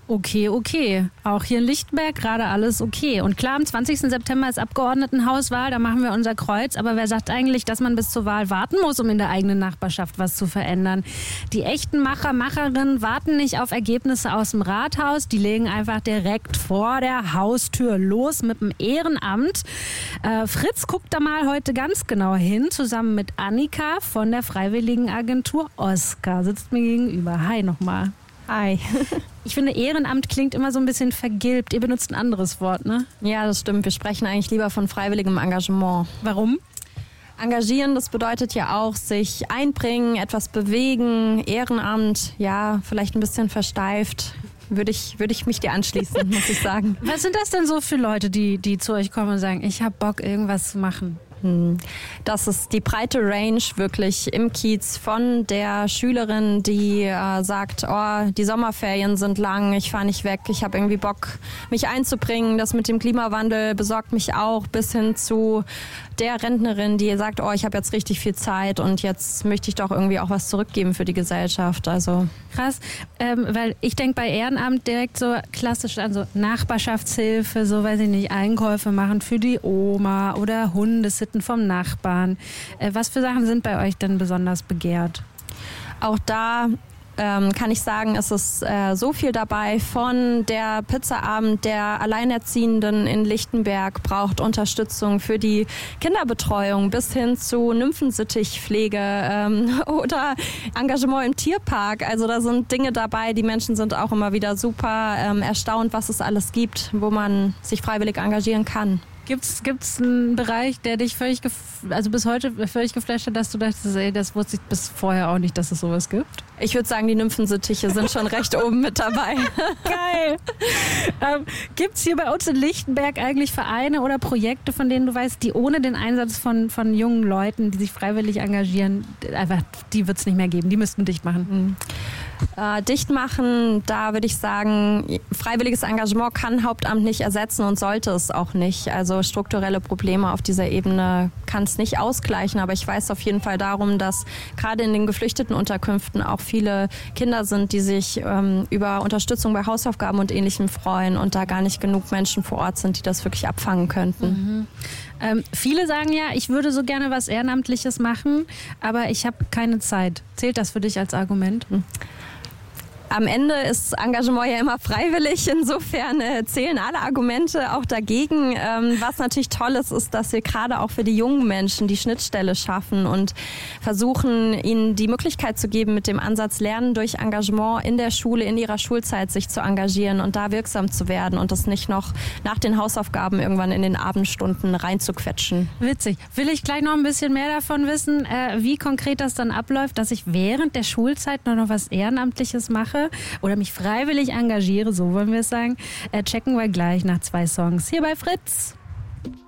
Okay. Auch hier in Lichtenberg gerade alles okay. Und klar, am 20. September ist Abgeordnetenhauswahl, da machen wir unser Kreuz. Aber wer sagt eigentlich, dass man bis zur Wahl warten muss, um in der eigenen Nachbarschaft was zu verändern? Die echten Macherinnen warten nicht auf Ergebnisse aus dem Rathaus. Die legen einfach direkt vor der Haustür los mit dem Ehrenamt. Fritz guckt da mal heute ganz genau hin, zusammen mit Annika von der Freiwilligenagentur Oskar. Sitzt mir gegenüber. Hi nochmal. Hi. Ich finde, Ehrenamt klingt immer so ein bisschen vergilbt. Ihr benutzt ein anderes Wort, ne? Ja, das stimmt. Wir sprechen eigentlich lieber von freiwilligem Engagement. Warum? Engagieren, das bedeutet ja auch sich einbringen, etwas bewegen. Ehrenamt, ja, vielleicht ein bisschen versteift. Würde ich mich dir anschließen, muss ich sagen. Was sind das denn so für Leute, die zu euch kommen und sagen, ich habe Bock, irgendwas zu machen? Das ist die breite Range wirklich im Kiez von der Schülerin, die sagt, oh, die Sommerferien sind lang, ich fahre nicht weg, ich habe irgendwie Bock, mich einzubringen. Das mit dem Klimawandel besorgt mich auch, bis hin zu der Rentnerin, die sagt, oh, ich habe jetzt richtig viel Zeit und jetzt möchte ich doch irgendwie auch was zurückgeben für die Gesellschaft. Also krass, weil ich denke bei Ehrenamt direkt so klassisch an so Nachbarschaftshilfe, so weiß ich nicht, Einkäufe machen für die Oma oder Hundesitten vom Nachbarn. Was für Sachen sind bei euch denn besonders begehrt? Auch da kann ich sagen, es ist so viel dabei, von der Pizzaabend der Alleinerziehenden in Lichtenberg braucht Unterstützung für die Kinderbetreuung bis hin zu Nymphensittichpflege oder Engagement im Tierpark. Also da sind Dinge dabei, die Menschen sind auch immer wieder super erstaunt, was es alles gibt, wo man sich freiwillig engagieren kann. Gibt's einen Bereich, der dich bis heute völlig geflasht hat, dass du dachtest, ey, das wusste ich bis vorher auch nicht, dass es sowas gibt? Ich würde sagen, die Nymphensittiche sind schon recht oben mit dabei. Geil! Gibt's hier bei uns in Lichtenberg eigentlich Vereine oder Projekte, von denen du weißt, die ohne den Einsatz von jungen Leuten, die sich freiwillig engagieren, einfach, die wird's nicht mehr geben, die müssten dicht machen? Dicht machen, da würde ich sagen, freiwilliges Engagement kann Hauptamt nicht ersetzen und sollte es auch nicht. Also strukturelle Probleme auf dieser Ebene kann es nicht ausgleichen, aber ich weiß auf jeden Fall darum, dass gerade in den geflüchteten Unterkünften auch viele Kinder sind, die sich über Unterstützung bei Hausaufgaben und Ähnlichem freuen und da gar nicht genug Menschen vor Ort sind, die das wirklich abfangen könnten. Viele sagen ja, ich würde so gerne was Ehrenamtliches machen, aber ich habe keine Zeit. Zählt das für dich als Argument? Am Ende ist Engagement ja immer freiwillig. Insofern zählen alle Argumente auch dagegen. Was natürlich toll ist, ist, dass wir gerade auch für die jungen Menschen die Schnittstelle schaffen und versuchen, ihnen die Möglichkeit zu geben, mit dem Ansatz Lernen durch Engagement in der Schule, in ihrer Schulzeit sich zu engagieren und da wirksam zu werden und das nicht noch nach den Hausaufgaben irgendwann in den Abendstunden reinzuquetschen. Witzig. Will ich gleich noch ein bisschen mehr davon wissen, wie konkret das dann abläuft, dass ich während der Schulzeit noch was Ehrenamtliches mache oder mich freiwillig engagiere, so wollen wir es sagen, checken wir gleich nach 2 Songs hier bei Fritz.